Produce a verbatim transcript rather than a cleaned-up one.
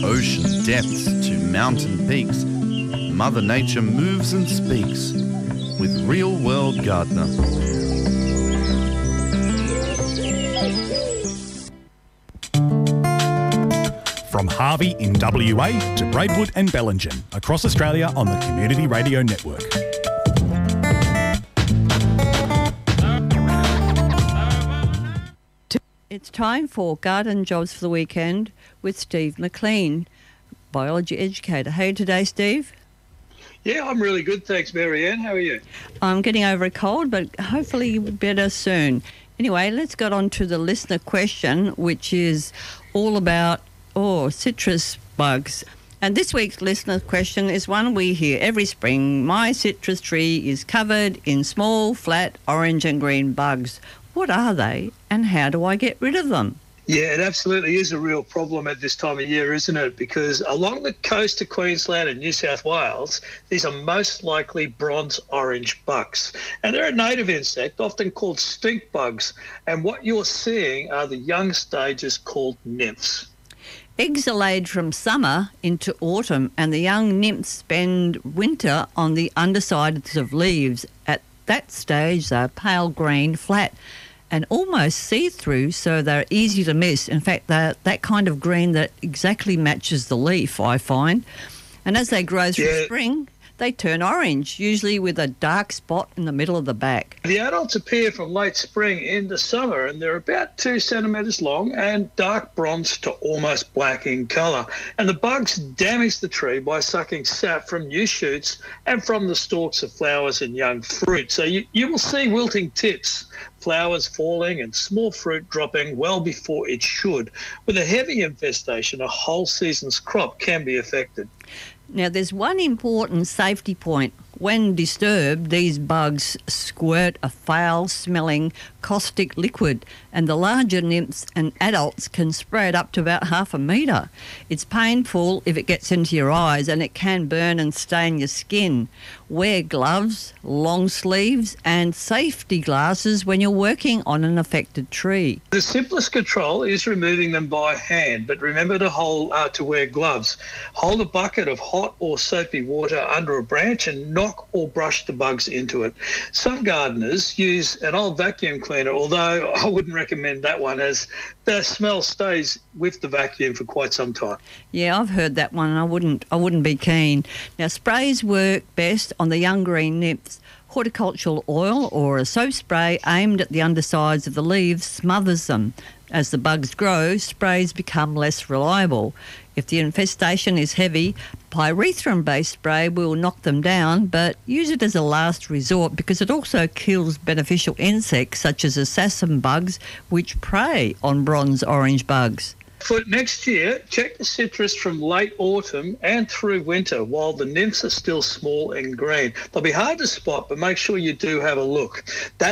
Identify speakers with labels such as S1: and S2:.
S1: ocean depths to mountain peaks, Mother Nature moves and speaks with Real World Gardener.
S2: From Harvey in W A to Braidwood and Bellingen, across Australia on the Community Radio Network.
S3: It's time for Garden Jobs for the Weekend with Steve McLean, biology educator. How are you today, Steve?
S4: Yeah, I'm really good, thanks, Marianne. How are you?
S3: I'm getting over a cold, but hopefully better soon. Anyway, let's get on to the listener question, which is all about, oh, citrus bugs. And this week's listener question is one we hear every spring. My citrus tree is covered in small, flat, orange and green bugs. What are they and how do I get rid of them?
S4: Yeah, it absolutely is a real problem at this time of year, isn't it? Because along the coast of Queensland and New South Wales, these are most likely bronze orange bugs. And they're a native insect, often called stink bugs. And what you're seeing are the young stages called nymphs.
S3: Eggs are laid from summer into autumn, and the young nymphs spend winter on the undersides of leaves. At that stage, they're pale green, flat, and almost see-through, so they're easy to miss. In fact, they're that kind of green that exactly matches the leaf, I find. And as they grow through
S4: yeah.
S3: spring, they turn orange, usually with a dark spot in the middle of the back.
S4: The adults appear from late spring into summer, and they're about two centimetres long and dark bronze to almost black in colour. And the bugs damage the tree by sucking sap from new shoots and from the stalks of flowers and young fruit. So you, you will see wilting tips, flowers falling and small fruit dropping well before it should. With a heavy infestation, a whole season's crop can be affected.
S3: Now, there's one important safety point. When disturbed, these bugs squirt a foul-smelling caustic liquid, and the larger nymphs and adults can spray it up to about half a metre. It's painful if it gets into your eyes, and it can burn and stain your skin. Wear gloves, long sleeves, and safety glasses when you're working on an affected tree.
S4: The simplest control is removing them by hand, but remember to hold uh, to wear gloves. Hold a bucket of hot or soapy water under a branch and knock or brush the bugs into it. Some gardeners use an old vacuum cleaner, although I wouldn't recommend that one, as the smell stays with the vacuum for quite some time.
S3: Yeah, I've heard that one, and I wouldn't, I wouldn't be keen. Now, sprays work best on the young green nymphs. Horticultural oil or a soap spray aimed at the undersides of the leaves smothers them. As the bugs grow, sprays become less reliable. If the infestation is heavy, pyrethrum-based spray will knock them down, but use it as a last resort because it also kills beneficial insects such as assassin bugs, which prey on bronze orange bugs.
S4: For next year, check the citrus from late autumn and through winter while the nymphs are still small and green. They'll be hard to spot, but make sure you do have a look. That